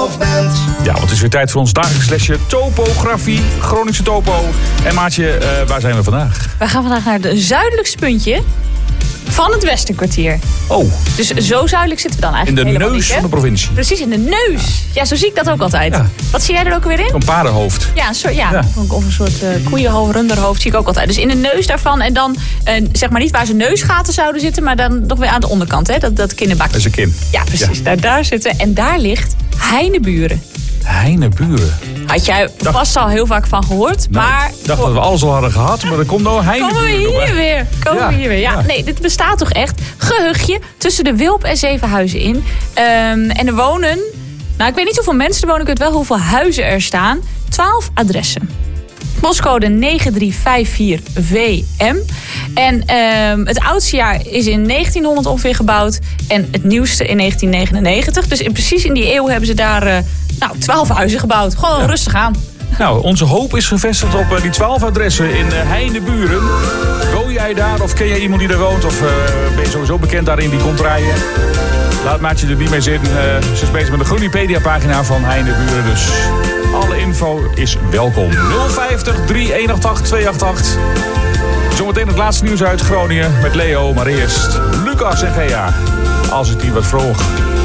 nog bent. Ja, want het is weer tijd voor ons dagelijks lesje topografie, Groningse topo. En Maartje, waar zijn we vandaag? We gaan vandaag naar het zuidelijkste puntje van het Westerkwartier. Oh. Dus zo zuidelijk zitten we dan eigenlijk In de helemaal neus niet, van de provincie. Precies, in de neus. Ja, zo zie ik dat ook altijd. Ja. Wat zie jij er ook weer in? Een paardenhoofd. Ja, of een soort koeienhoofd, runderhoofd zie ik ook altijd. Dus in de neus daarvan en dan zeg maar niet waar zijn neusgaten zouden zitten, maar dan nog weer aan de onderkant, hè? Dat kinnenbakje. Dat is een kin. Ja, precies. Ja. Daar zitten. En daar ligt Heineburen. Heineburen. Had jij vast al heel vaak van gehoord, maar... Ik dacht dat we alles al hadden gehad, maar er komt nou Heineburen. Komen we hier weer. Ja. Nee, dit bestaat toch echt. Gehuchtje tussen de Wilp en Zevenhuizen in. En er wonen... Nou, ik weet niet hoeveel mensen er wonen. Ik weet wel hoeveel huizen er staan. 12 adressen. Postcode 9354VM. En het oudste jaar is in 1900 ongeveer gebouwd. En het nieuwste in 1999. Dus precies in die eeuw hebben ze daar 12 huizen gebouwd. Gewoon rustig aan. Nou, onze hoop is gevestigd op die 12 adressen in Heineburen. Woon jij daar of ken jij iemand die daar woont? Of ben je sowieso bekend daarin die komt rijden? Laat Maatje er niet mee zitten. Ze is bezig met de Groenipedia-pagina van Heineburen. Dus alle info is welkom. 050 3188 288. Zometeen het laatste nieuws uit Groningen met Leo. Maar eerst Lucas en Gea. Als ik die wat vroeg.